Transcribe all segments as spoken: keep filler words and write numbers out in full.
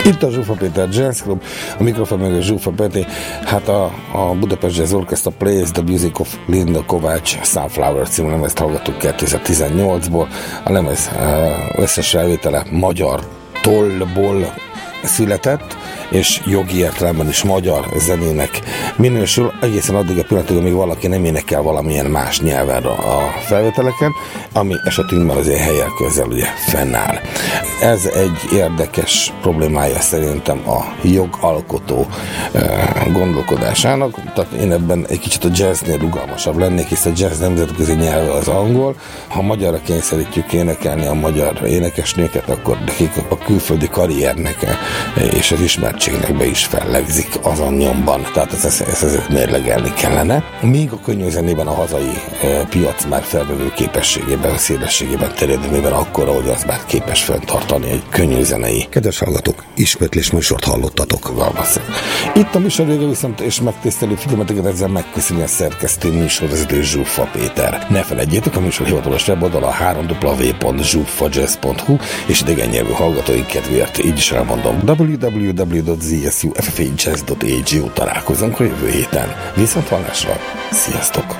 Itt a Zsuffa Péter Jazz Club, a mikrofon meg a Zsuffa Peti, hát a, a Budapest Jazz Orchestra Plays the Music of Linda Kovács Sunflower című lemezt hallgattuk kétezer-tizennyolcból. A lemez összes elvétele magyar tollból született, és jogi értelemben is magyar zenének minősül, egészen addig a pillanatig, amíg valaki nem énekel valamilyen más nyelven a felvételeken, ami esetünkben azért helyel közel ugye fennáll. Ez egy érdekes problémája szerintem a jogalkotó gondolkodásának, tehát én ebben egy kicsit a jazznél rugalmasabb lennék, hisz a jazz nemzetközi nyelve az angol. Ha magyarra kényszerítjük énekelni a magyar énekesnőket, akkor nekik a külföldi karriernek és az ismertségnek be is fellegzik azon nyomban, tehát ezt, ezt, ezt mérlegelni kellene. Míg a könnyű zenében a hazai e, piac már felvevő képességében, szélességében, terjedelmében akkora, hogy az már képes fenntartani egy könnyű zenei. Kedves hallgatók, ismétlés műsort hallottatok. Itt a műsor vége viszont, és megtisztelő figyelmeteket ezzel megköszönni a szerkesztő műsorvezető Zsuffa Péter. Ne felejtjétek, a műsor hivatalos weboldala három w w w pont zsuffa jazz pont hu, és idegen nyelvű hallgatói kedvéért így is elmondom w w w pont z s u f f a jazz pont a g. Találkozunk a jövő héten. Viszont hallásra. Sziasztok!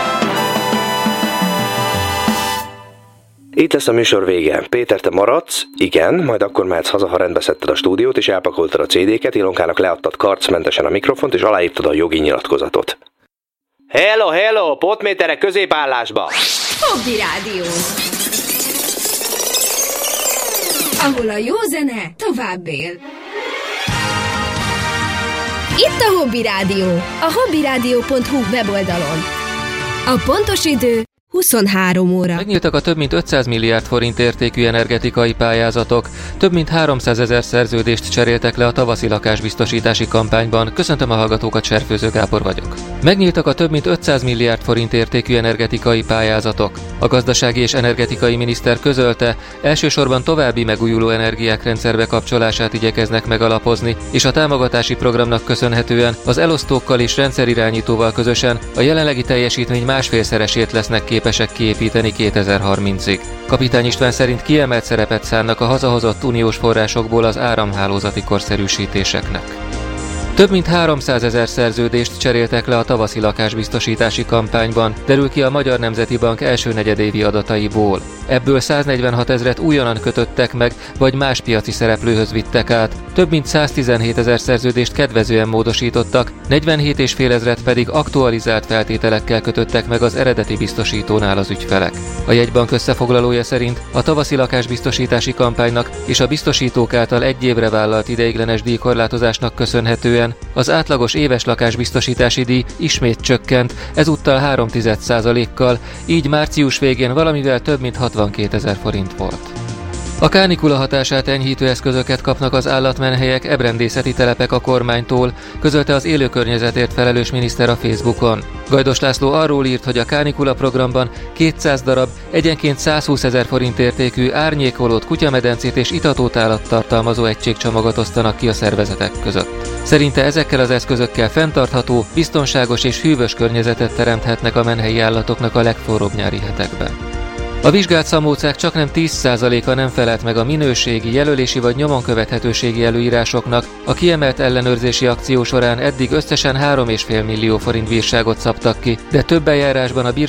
Itt lesz a műsor vége. Péter, te maradsz? Igen, majd akkor mehetsz haza, ha rendbe szedted a stúdiót, és elpakoltad a cé dé-ket, Ilonkának leadtad karcmentesen a mikrofont, és aláírtad a jogi nyilatkozatot. Hello, hello! Potméterek középaállásba! Hobby Rádió! Ahol a jó zene tovább él. Itt a Hobby Rádió, a hobby rádió pont hu weboldalon. A pontos idő huszonhárom óra. Megnyíltak a több mint ötszáz milliárd forint értékű energetikai pályázatok. Több mint háromszázezer szerződést cseréltek le a tavaszi lakásbiztosítási kampányban. Köszöntöm a hallgatókat, Serfőző Gábor vagyok. Megnyíltak a több mint ötszáz milliárd forint értékű energetikai pályázatok. A gazdasági és energetikai miniszter közölte, elsősorban további megújuló energiák rendszerbe kapcsolását igyekeznek megalapozni, és a támogatási programnak köszönhetően az elosztókkal és rendszerirányítóval közösen a jelenlegi teljesítmény másfélszeresét lesznek képesek kiépíteni kétezer-harmincig. Kapitány István szerint kiemelt szerepet szánnak a hazahozott uniós forrásokból az áramhálózati korszerűsítéseknek. Több mint háromszázezer szerződést cseréltek le a tavaszi lakásbiztosítási kampányban, derül ki a Magyar Nemzeti Bank első negyedévi adataiból. Ebből száznegyvenhatezret újonnan kötöttek meg, vagy más piaci szereplőhöz vittek át. Több mint száztizenhétezer szerződést kedvezően módosítottak, negyvenhét és fél ezret pedig aktualizált feltételekkel kötöttek meg az eredeti biztosítónál az ügyfelek. A jegybank összefoglalója szerint a tavaszi lakásbiztosítási kampánynak és a biztosítók által egy évre vállalt ideiglenes díjkorlátozásnak köszönhetően az átlagos éves lakásbiztosítási díj ismét csökkent, ezúttal három egész egy százalékkal, így március végén valamivel több mint hatvankétezer forint volt. A kánikula hatását enyhítő eszközöket kapnak az állatmenhelyek, ebrendészeti telepek a kormánytól, közölte az élőkörnyezetért felelős miniszter a Facebookon. Gajdos László arról írt, hogy a kánikula programban kétszáz darab, egyenként százhúszezer forint értékű árnyékolót, kutyamedencét és itatótálat tartalmazó egységcsomagot osztanak ki a szervezetek között. Szerinte ezekkel az eszközökkel fenntartható, biztonságos és hűvös környezetet teremthetnek a menhelyi állatoknak a legforróbb nyári hetekben. A vizsgált szamócák csaknem tíz százaléka nem felelt meg a minőségi, jelölési vagy nyomon követhetőségi előírásoknak, a kiemelt ellenőrzési akció során eddig összesen három egész öt millió forint bírságot szabtak ki, de több eljárásban a